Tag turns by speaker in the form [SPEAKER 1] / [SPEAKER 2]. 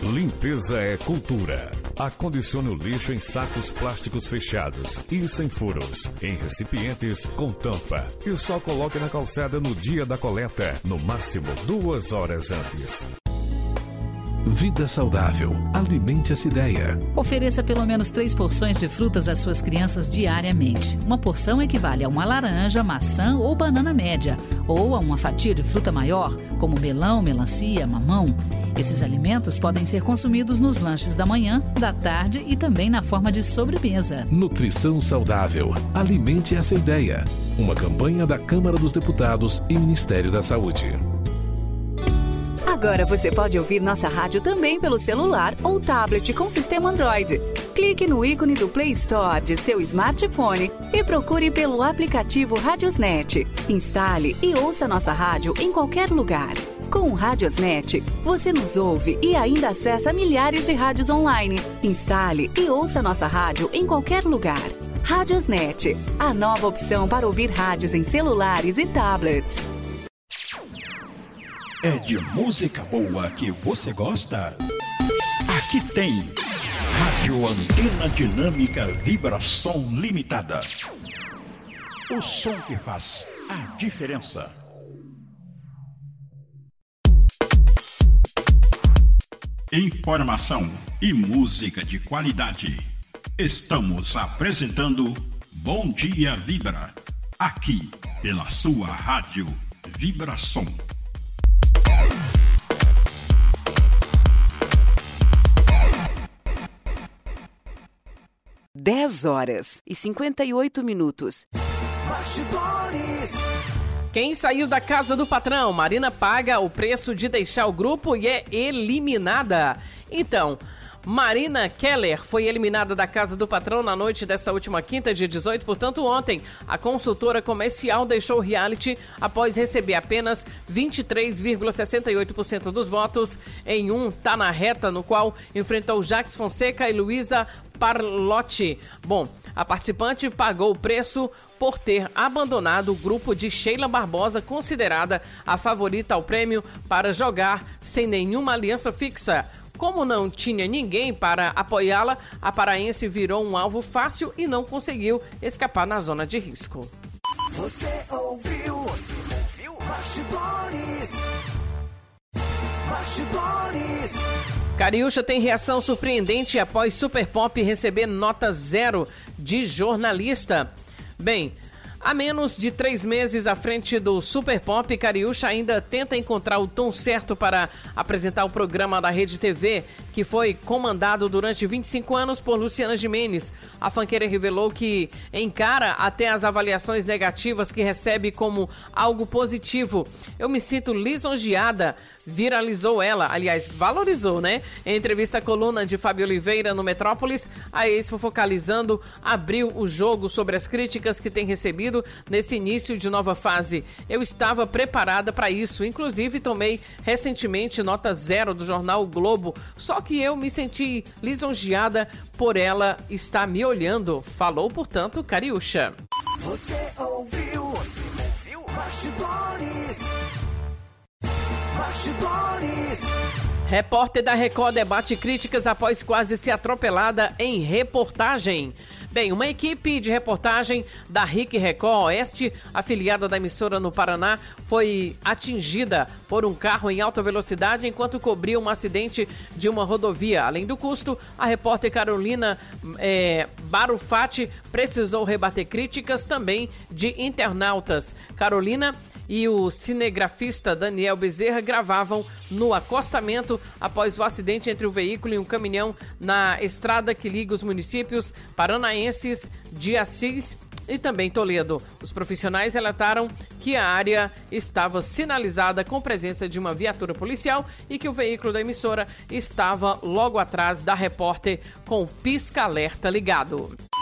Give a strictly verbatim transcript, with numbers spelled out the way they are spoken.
[SPEAKER 1] Limpeza é cultura. Acondicione o lixo em sacos plásticos fechados e sem furos, em recipientes com tampa. E só coloque na calçada no dia da coleta, no máximo duas horas antes.
[SPEAKER 2] Vida saudável. Alimente essa ideia.
[SPEAKER 3] Ofereça pelo menos três porções de frutas às suas crianças diariamente. Uma porção equivale a uma laranja, maçã ou banana média, ou a uma fatia de fruta maior, como melão, melancia, mamão. Esses alimentos podem ser consumidos nos lanches da manhã, da tarde e também na forma de sobremesa.
[SPEAKER 2] Nutrição saudável. Alimente essa ideia. Uma campanha da Câmara dos Deputados e Ministério da Saúde.
[SPEAKER 4] Agora você pode ouvir nossa rádio também pelo celular ou tablet com sistema Android. Clique no ícone do Play Store de seu smartphone e procure pelo aplicativo Radiosnet. Instale e ouça nossa rádio em qualquer lugar. Com o Radiosnet, você nos ouve e ainda acessa milhares de rádios online. Instale e ouça nossa rádio em qualquer lugar. Radiosnet, a nova opção para ouvir rádios em celulares e tablets.
[SPEAKER 5] É de música boa que você gosta? Aqui tem Rádio Antena Dinâmica Vibração Limitada. O som que faz a diferença. Informação e música de qualidade. Estamos apresentando Bom Dia Vibra, aqui pela sua Rádio Vibração.
[SPEAKER 4] dez horas e cinquenta e oito minutos.
[SPEAKER 6] Quem saiu da casa do patrão? Marina paga o preço de deixar o grupo e é eliminada. Então, Marina Keller foi eliminada da casa do patrão na noite dessa última quinta, dia dezoito. Portanto, ontem, a consultora comercial deixou o reality após receber apenas vinte e três vírgula sessenta e oito por cento dos votos em um Tá na Reta, no qual enfrentou Jax Fonseca e Luísa Parlotti. Bom, a participante pagou o preço por ter abandonado o grupo de Sheila Barbosa, considerada a favorita ao prêmio, para jogar sem nenhuma aliança fixa. Como não tinha ninguém para apoiá-la, a paraense virou um alvo fácil e não conseguiu escapar na zona de risco.
[SPEAKER 7] Você ouviu? Você ouviu? Bastidores. Bastidores.
[SPEAKER 6] Cariúcha tem reação surpreendente após Super Pop receber nota zero de jornalista. Bem, há menos de três meses à frente do Super Pop, Cariúcha ainda tenta encontrar o tom certo para apresentar o programa da Rede T V, que foi comandado durante vinte e cinco anos por Luciana Gimenez. A funkeira revelou que encara até as avaliações negativas que recebe como algo positivo. Eu me sinto lisonjeada, viralizou ela, aliás, valorizou, né? Em entrevista à coluna de Fábio Oliveira no Metrópolis, a ex-fofocalizando abriu o jogo sobre as críticas que tem recebido nesse início de nova fase. Eu estava preparada para isso, inclusive tomei recentemente nota zero do jornal o Globo, só que eu me senti lisonjeada por ela estar me olhando, falou, portanto, Cariúcha.
[SPEAKER 7] Você ouviu? Você ouviu? Bastidores. Bastidores.
[SPEAKER 6] Repórter da Record debate críticas após quase ser atropelada em reportagem. Bem, uma equipe de reportagem da R I C Record Oeste, afiliada da emissora no Paraná, foi atingida por um carro em alta velocidade enquanto cobria um acidente de uma rodovia. Além do custo, a repórter Carolina é, Barufati precisou rebater críticas também de internautas. Carolina e o cinegrafista Daniel Bezerra gravavam no acostamento após o acidente entre o veículo e um caminhão na estrada que liga os municípios paranaenses de Assis e também Toledo. Os profissionais relataram que a área estava sinalizada com presença de uma viatura policial e que o veículo da emissora estava logo atrás da repórter com o pisca-alerta ligado.